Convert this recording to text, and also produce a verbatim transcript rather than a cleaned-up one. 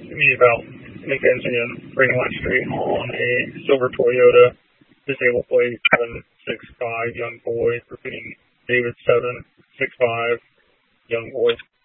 to me about McKenzie and Greenlight Street on a silver Toyota disabled plate seven six five young boy, repeating David seven six five young boy.